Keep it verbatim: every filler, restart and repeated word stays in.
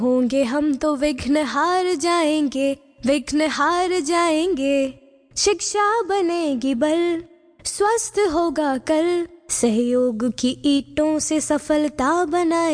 होंगे हम तो विघ्न हार जाएंगे, विघ्न हार जाएंगे। शिक्षा बनेगी बल, स्वस्थ होगा कल, सहयोग की ईंटों से सफलता बनाए